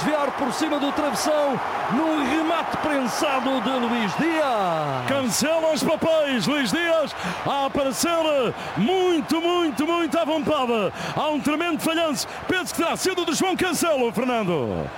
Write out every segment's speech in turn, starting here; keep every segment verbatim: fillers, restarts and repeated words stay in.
desviar por cima do travessão num remate prensado de Luís Dias. Cancela os papéis, Luís Dias a aparecer muito, muito, muito à vontade. Há um tremendo falhanço, penso que terá sido do João Cancelo, Fernando.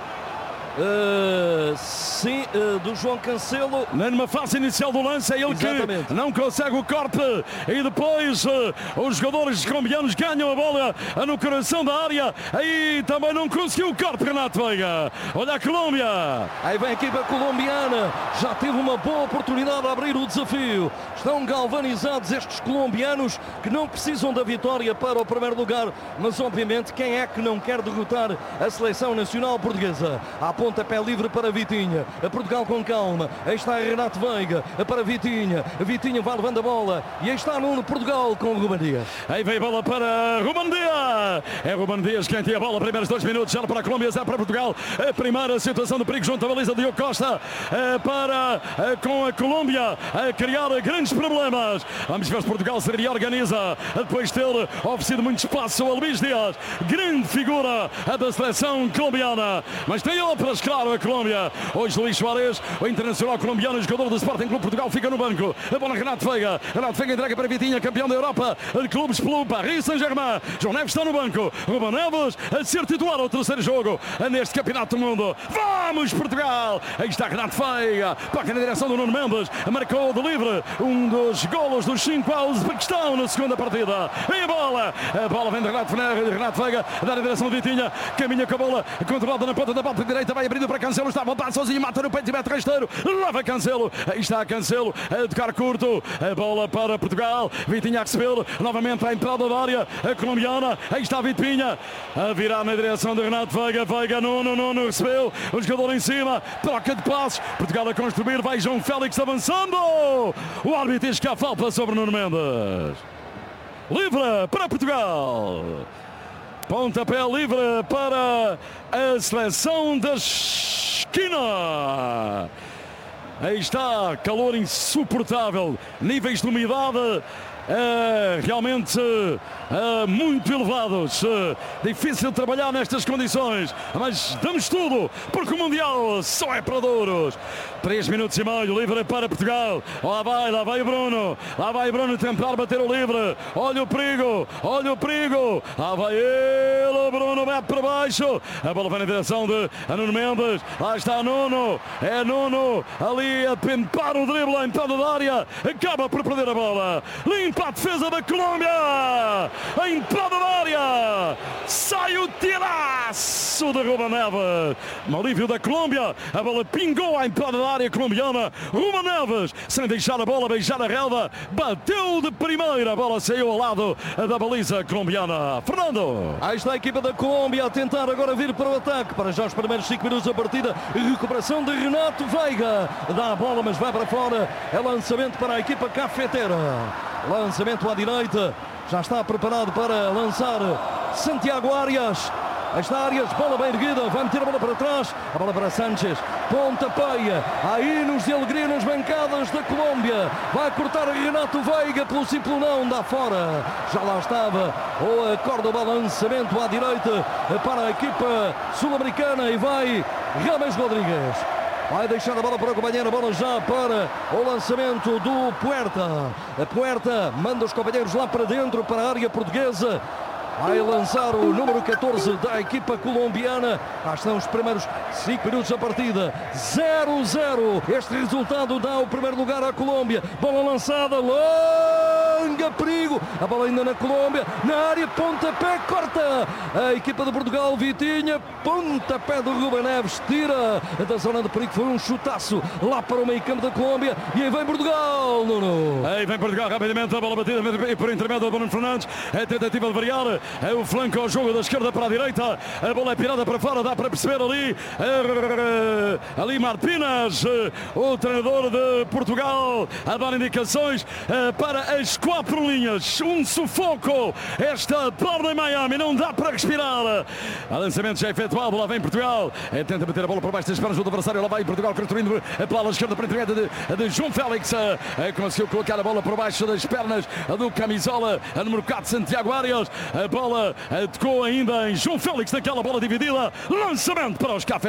Uh, sim, uh, do João Cancelo. Numa fase inicial do lance, é ele Exatamente. que não consegue o corte e depois uh, os jogadores colombianos ganham a bola uh, no coração da área. Aí também não conseguiu o corte, Renato Veiga. Olha a Colômbia. Aí vem a equipa colombiana, já teve uma boa oportunidade de abrir o desafio. Estão galvanizados estes colombianos que não precisam da vitória para o primeiro lugar, mas obviamente quem é que não quer derrotar a seleção nacional portuguesa? Há pontapé livre para Vitinha, a Portugal com calma, aí está Renato Veiga para Vitinha, Vitinha vai levando a bola e aí está no Portugal com o Ruben Dias. Aí vem a bola para Ruben Dias, é Ruben Dias quem tem a bola, primeiros dois minutos, já para a Colômbia, já para Portugal, a primeira situação de perigo junto à baliza de Diogo Costa para com a Colômbia a criar grandes problemas. Vamos ver se Portugal se reorganiza depois de ter oferecido muito espaço a Luís Dias, grande figura da seleção colombiana, mas tem outras, claro, a Colômbia. Hoje Luís Suárez, o internacional colombiano, jogador do Sporting Clube Portugal, fica no banco. A bola Renato Veiga, Renato Veiga entrega para Vitinha, campeão da Europa de clubes pelo Paris Saint-Germain. João Neves está no banco, Ruben Neves a ser titular ao terceiro jogo neste Campeonato do Mundo. Vamos Portugal, aí está Renato Veiga, toca na direção do Nuno Mendes, marcou de livre um dos golos dos cinco ao Uzbequistão na segunda partida. E a bola, a bola vem de Renato, Renato Veiga, dá na direção de Vitinha, caminha com a bola, controlada na ponta da parte direita, vai abrindo para Cancelo, está a voltar sozinho, mata no peito e mete rasteiro, leva Cancelo, aí está Cancelo, a tocar curto, a bola para Portugal, Vitinha a receber, novamente a entrada da área, a colombiana, aí está Vitinha, a virar na direção de Renato Veiga, Veiga, Nuno, Nuno recebeu, o jogador em cima, troca de passos, Portugal a construir, vai João Félix avançando, o árbitro diz que há falta sobre Nuno Mendes, livre para Portugal. Pontapé livre para a seleção da esquina. Aí está, calor insuportável, níveis de umidade Uh, realmente uh, muito elevados, uh, difícil trabalhar nestas condições, mas damos tudo porque o Mundial só é para duros. Três minutos e meio, livre para Portugal, lá vai, lá vai o Bruno, lá vai o Bruno tentar bater o livre, olha o perigo, olha o perigo, lá vai ele, o Bruno mete para baixo, a bola vai na direção de Nuno Mendes, lá está Nuno, é Nuno, ali a tentar o drible, a entrada da área, acaba por perder a bola, limpa a defesa da Colômbia, a entrada da área, sai o tiraço de Ruben Neves, no alívio da Colômbia, a bola pingou à entrada da área colombiana, Ruben Neves, sem deixar a bola beijar a relva, bateu de primeira, a bola saiu ao lado da baliza colombiana. Fernando. Aí está a equipa da Colômbia a tentar agora vir para o ataque, para já os primeiros cinco minutos da partida, recuperação de Renato Veiga, dá a bola mas vai para fora, é lançamento para a equipa cafeteira. Lançamento à direita, já está preparado para lançar Santiago Arias. Aí está Arias, bola bem erguida, vai meter a bola para trás, a bola para Sánchez, pontapéia, aí nos de alegria nas bancadas da Colômbia, vai cortar Renato Veiga pelo simples não, dá fora, já lá estava, o Córdoba, lançamento à direita para a equipa sul-americana e vai James Rodrigues. Vai deixar a bola para o companheiro, a bola já para o lançamento do Puerta. A Puerta manda os companheiros lá para dentro, para a área portuguesa. Vai lançar o número catorze da equipa colombiana. Lá estão os primeiros cinco minutos da partida. zero a zero. Este resultado dá o primeiro lugar à Colômbia. Bola lançada, longa, perigo. A bola ainda na Colômbia, na área, pontapé, corta. A equipa de Portugal, Vitinha, pontapé do Ruben Neves, tira da zona de perigo. Foi um chutaço lá para o meio campo da Colômbia. E aí vem Portugal, Nuno. Aí vem Portugal rapidamente, a bola batida por intermédio do Bruno Fernandes. É tentativa de variar. É o flanco ao jogo da esquerda para a direita. A bola é pirada para fora, dá para perceber ali. Ali Martínez, o treinador de Portugal, a dar indicações para as quatro linhas. Um sufoco. Esta bola em Miami, não dá para respirar. O lançamento já é efetuado, lá vem Portugal. É, tenta meter a bola por baixo das pernas do adversário. Lá vai Portugal construindo pela ala esquerda para a intermédio de, de João Félix. É, conseguiu colocar a bola por baixo das pernas do camisola, a número quatro, Santiago Arias. A bola tocou ainda em João Félix, naquela bola dividida. Lançamento para os cafés.